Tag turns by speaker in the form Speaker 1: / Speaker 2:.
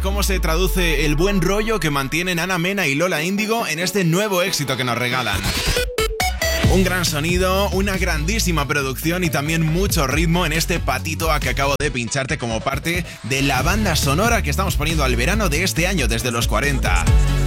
Speaker 1: cómo se traduce el buen rollo que mantienen Ana Mena y Lola Índigo en este nuevo éxito que nos regalan. Un gran sonido, una grandísima producción y también mucho ritmo en este patito a que acabo de pincharte como parte de la banda sonora que estamos poniendo al verano de este año desde los 40.